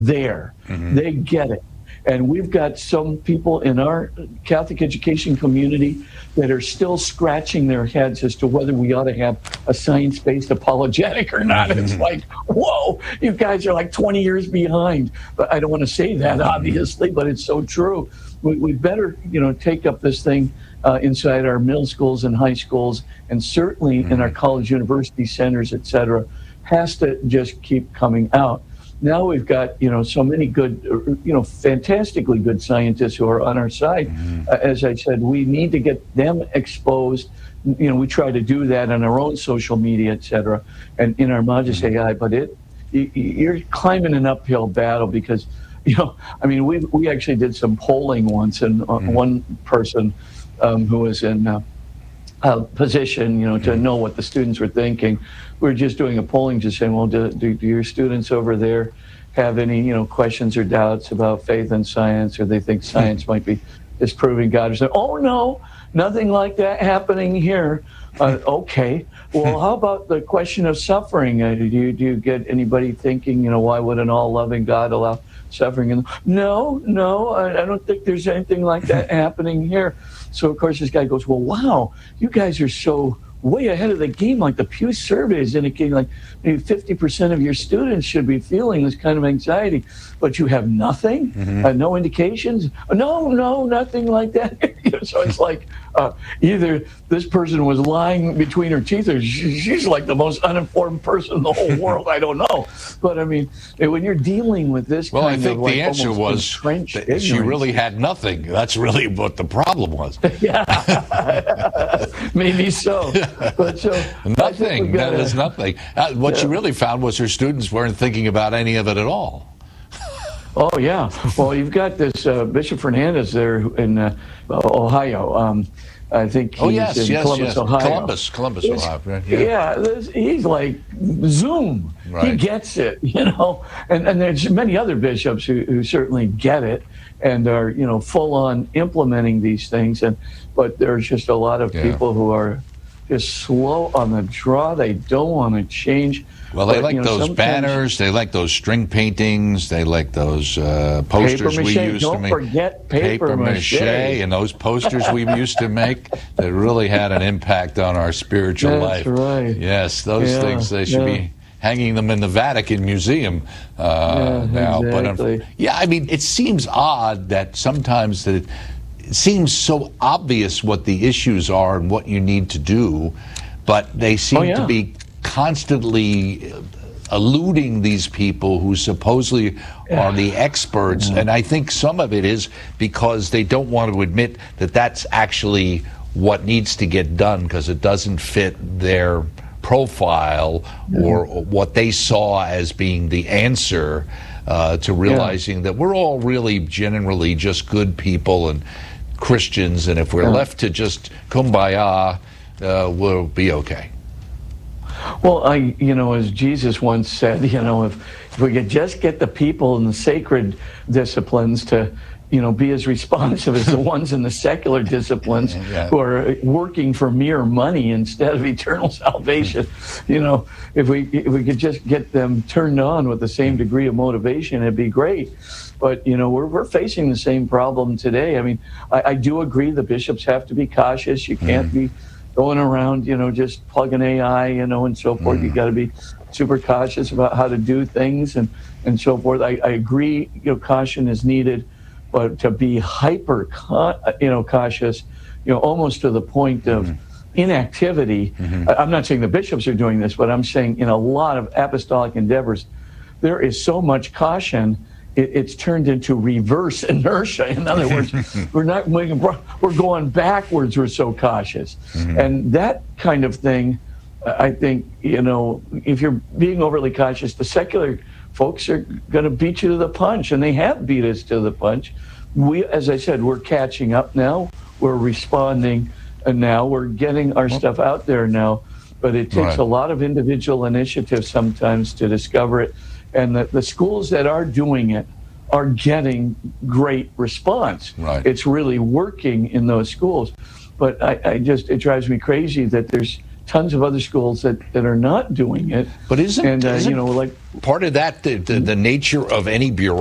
there. They get it. And we've got some people in our Catholic education community that are still scratching their heads as to whether we ought to have a science-based apologetic or not. It's like, whoa, you guys are like 20 years behind. But I don't want to say that, obviously, but it's so true. We better, take up this thing inside our middle schools and high schools, and certainly in our college university centers, et cetera, has to just keep coming out. Now we've got, so many good, fantastically good scientists who are on our side. As I said, we need to get them exposed. We try to do that on our own social media, et cetera, and in our Magis AI, but you're climbing an uphill battle because, we actually did some polling once, and one person who was in a position, to know what the students were thinking, we were just doing a polling, just saying, well, do your students over there have any, questions or doubts about faith and science, or they think science might be disproving God? Or something? Oh, no, nothing like that happening here. Okay, well, how about the question of suffering? Do you get anybody thinking, why would an all-loving God allow suffering? And no, I don't think there's anything like that happening here. So, of course, this guy goes, well, wow, you guys are so way ahead of the game. Like the Pew survey is indicating like maybe 50% of your students should be feeling this kind of anxiety, but you have nothing, no indications, no, nothing like that. So it's like either this person was lying between her teeth, or she's like the most uninformed person in the whole world. I don't know. But I mean, when you're dealing with this kind I think of like the answer was that she really had nothing. That's really what the problem was. Yeah, maybe so. But so nothing. That is nothing. What she really found was her students weren't thinking about any of it at all. Oh, yeah. Well, you've got this Bishop Fernandez there in Ohio. I think he's in Columbus, Ohio. Columbus, Ohio. He's like Zoom. Right. He gets it, And there's many other bishops who certainly get it and are, full on implementing these things. But there's just a lot of people who are just slow on the draw. They don't want to change. Well, they like those banners. They like those string paintings. They like those posters we used to make. Don't forget paper mache. And those posters we used to make that really had an impact on our spiritual life. That's right. Yes, those things, they should be hanging them in the Vatican Museum now. Exactly. But, it seems odd that sometimes it seems so obvious what the issues are and what you need to do, but they seem to be constantly eluding these people who supposedly are the experts. And I think some of it is because they don't want to admit that that's actually what needs to get done, because it doesn't fit their profile or what they saw as being the answer to realizing that we're all really generally just good people and Christians, and if we're left to just kumbaya, we'll be okay. Well, as Jesus once said, if we could just get the people in the sacred disciplines to, be as responsive as the ones in the secular disciplines who are working for mere money instead of eternal salvation, if we could just get them turned on with the same degree of motivation, it'd be great. But, we're facing the same problem today. I mean, I do agree the bishops have to be cautious. You can't be going around, just plugging AI, and so forth. You got to be super cautious about how to do things and so forth. I agree, caution is needed, but to be hyper, cautious, almost to the point of inactivity. I'm not saying the bishops are doing this, but I'm saying in a lot of apostolic endeavors, there is so much caution. It's turned into reverse inertia. In other words, we're going backwards. We're so cautious. And that kind of thing, I think, if you're being overly cautious, the secular folks are going to beat you to the punch, and they have beat us to the punch. As I said, we're catching up now. We're responding now. We're getting our stuff out there now. But it takes a lot of individual initiative sometimes to discover it. And the schools that are doing it are getting great response. It's really working in those schools. But it drives me crazy that there's tons of other schools that are not doing it. But isn't like part of that the nature of any bureaucracy?